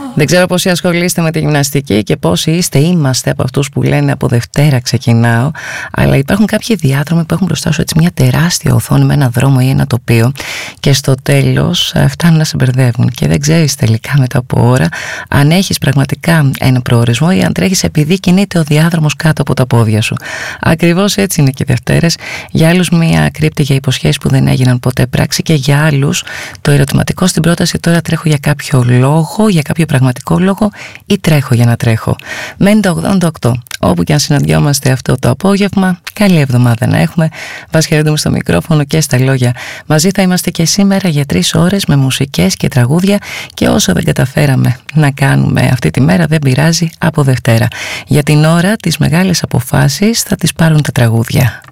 Δεν ξέρω πόσοι ασχολείστε με τη γυμναστική και πόσοι είμαστε από αυτούς που λένε από Δευτέρα ξεκινάω, αλλά υπάρχουν κάποιοι διάδρομοι που έχουν μπροστά σου έτσι μια τεράστια οθόνη με ένα δρόμο ή ένα τοπίο και στο τέλος φτάνουν να σε μπερδεύουν και δεν ξέρεις τελικά μετά από ώρα αν έχεις πραγματικά ένα προορισμό ή αν τρέχεις επειδή κινείται ο διάδρομος κάτω από τα πόδια σου. Ακριβώς έτσι είναι και οι Δευτέρες. Για άλλους μια κρύπτη για υποσχέσεις που δεν έγιναν ποτέ πράξη και για άλλους το ερωτηματικό στην πρόταση τώρα τρέχω για κάποιο λόγο, για κάποιο πραγματικό λόγο ή τρέχω για να τρέχω. Μένει το 88. Όπου και αν συναντιόμαστε αυτό το απόγευμα, καλή εβδομάδα να έχουμε. Вас χαιρετούμε στο μικρόφωνο και στα λόγια. Μαζί θα είμαστε και σήμερα για 3 ώρες με μουσικές και τραγούδια και όσο δεν καταφέραμε να κάνουμε αυτή τη μέρα δεν πειράζει από Δευτέρα. Για την ώρα τις μεγάλες αποφάσεις θα τις πάρουν τα τραγούδια.